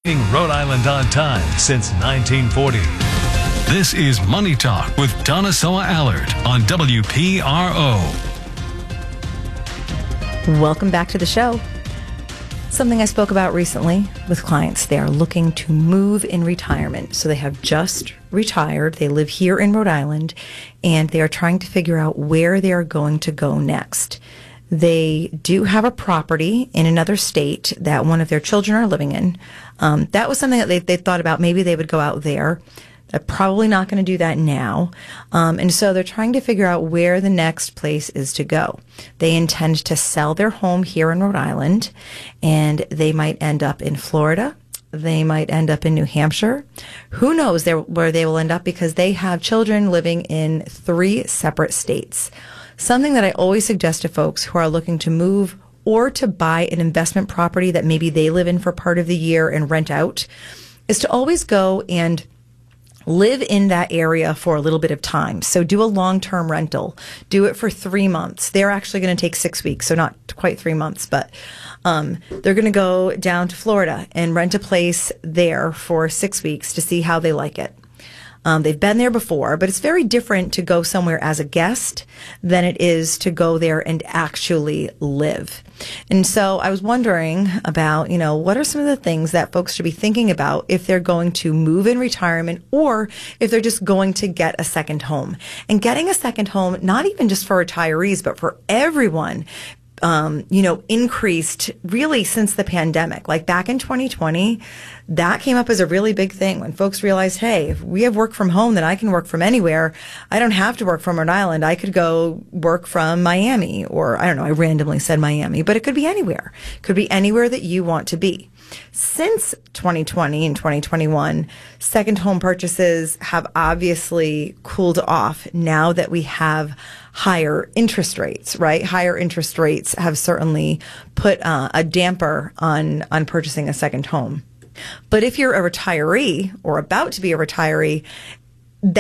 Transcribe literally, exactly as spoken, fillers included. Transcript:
Rhode Island on time since nineteen forty. This is Money Talk with Donna Soa Allard on W P R O. Welcome back to the show. Something I spoke about recently with clients. They are looking to move in retirement. So they have just retired. They live here in Rhode Island, and they are trying to figure out where they are going to go next. They do have a property in another state that one of their children are living in. Um, that was something that they, they thought about. Maybe they would go out there. They're probably not going to do that now. Um, and so they're trying to figure out where the next place is to go. They intend to sell their home here in Rhode Island, and they might end up in Florida. They might end up in New Hampshire. Who knows where they will end up, because they have children living in three separate states. Something that I always suggest to folks who are looking to move or to buy an investment property that maybe they live in for part of the year and rent out is to always go and live in that area for a little bit of time. So do a long-term rental. Do it for three months. They're actually going to take six weeks, so not quite three months, but um, they're going to go down to Florida and rent a place there for six weeks to see how they like it. Um, they've been there before, but it's very different to go somewhere as a guest than it is to go there and actually live. And so I was wondering about, you know, what are some of the things that folks should be thinking about if they're going to move in retirement, or if they're just going to get a second home. And getting a second home, not even just for retirees, but for everyone, Um, you know, increased really since the pandemic. Like back in twenty twenty, that came up as a really big thing when folks realized, hey, if we have work from home, then I can work from anywhere. I don't have to work from Rhode Island. I could go work from Miami, or I don't know, I randomly said Miami, but it could be anywhere. It could be anywhere that you want to be. Since twenty twenty and twenty twenty-one, second home purchases have obviously cooled off now that we have higher interest rates, right? Higher interest rates have certainly put uh, a damper on, on purchasing a second home. But if you're a retiree or about to be a retiree,